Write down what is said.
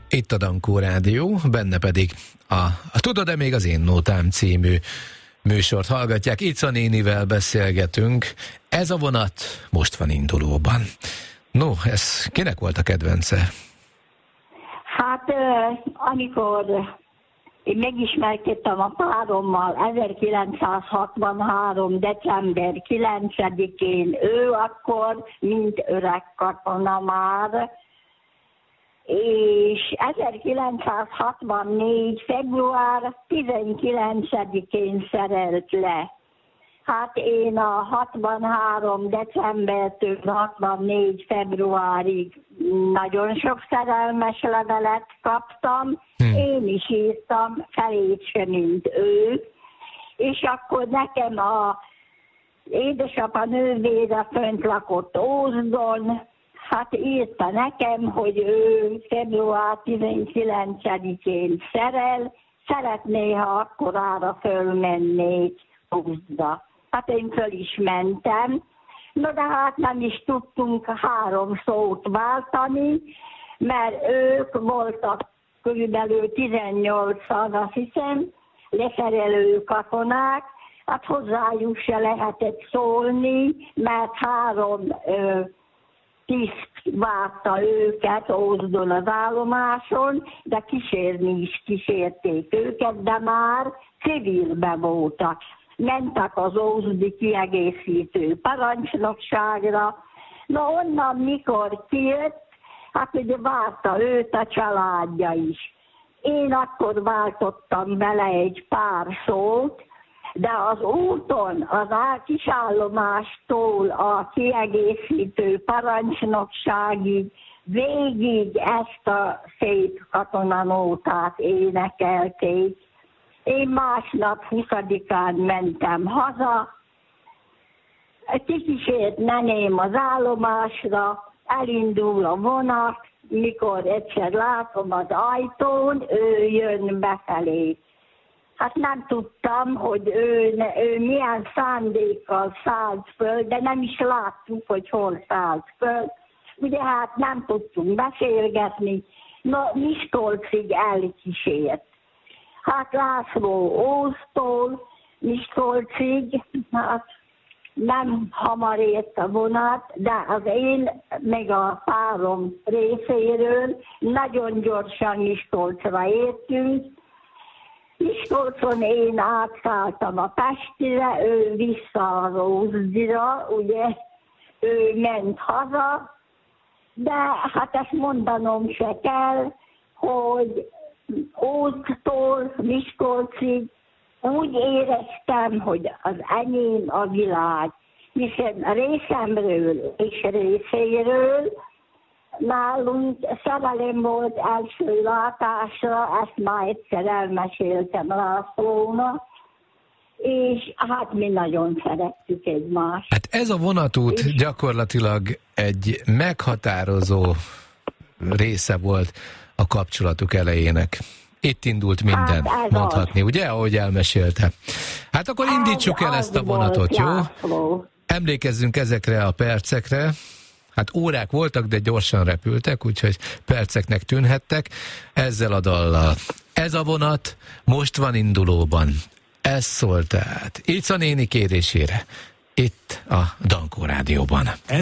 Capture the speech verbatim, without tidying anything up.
Itt a Dankó Rádió, benne pedig a, a Tudod-e még az én nótám című műsort hallgatják. Ica nénivel beszélgetünk. Ez a vonat most van indulóban. No, ez kinek volt a kedvence? Hát, amikor én megismerkedtem a párommal ezerkilencszázhatvanhárom. december kilencedikén, ő akkor mint öreg katona már, és ezerkilencszázhatvannégy. február tizenkilencedikén szerelt le. Hát én a hatvanhárom. decembertől hatvannégy. februárig nagyon sok szerelmes levelet kaptam, hmm. én is írtam, felét sem, mint ő, és akkor nekem a édesapa nővére fönt lakott Ózdon, hát írta nekem, hogy ő február tizenkilencedikén szerel, szeretné, ha akkorára fölmennék Ózdra. Hát én föl is mentem, no de hát nem is tudtunk három szót váltani, mert ők voltak körülbelül tizennyolcan, azt hiszem, leszerelő katonák, hát hozzájuk se lehetett szólni, mert három ö, tiszt várta őket Ózdon az állomáson, de kísérni is kísérték őket, de már civilben voltak. Mentek az ózdi kiegészítő parancsnokságra. No onnan mikor kijött, hát ugye várta őt a családja is. Én akkor váltottam vele egy pár szót, de az úton, az kisállomástól a kiegészítő parancsnokságig végig ezt a szép katonanótát énekelték. Én másnap huszadikán mentem haza, kikísért neném az állomásra, elindul a vonat, mikor egyszer látom az ajtón, ő jön befelé. Hát nem tudtam, hogy ő, ő milyen szándékkal szállt föl, de nem is láttuk, hogy hol szállt föl. Ugye hát nem tudtunk beszélgetni, no Miskolcig elkísért. Hát László Ózdtól Miskolcig, hát nem hamar ért a vonat, de az én, meg a párom részéről nagyon gyorsan Miskolcra értünk. Miskolcon én átszálltam a Pestire, ő vissza az Ózdira, ugye, ő ment haza, de hát ezt mondanom se kell, hogy Ózdtól Miskolcig úgy éreztem, hogy az enyém a világ, hiszen a részemről és részéről nálunk szerelem volt első látásra, ezt már egyszer elmeséltem Lászlónak, és hát mi nagyon szerettük egymást. Hát ez a vonatút és gyakorlatilag egy meghatározó része volt a kapcsolatuk elejének. Itt indult minden, hát mondhatni, az. Ugye, ahogy elmesélte. Hát akkor indítsuk el ezt a vonatot, jó? László. Emlékezzünk ezekre a percekre. Hát órák voltak, de gyorsan repültek, úgyhogy perceknek tűnhettek. Ezzel a dallal. Ez a vonat most van indulóban. Ez szól tehát Ica néni kérésére. Itt a Dankó Rádióban.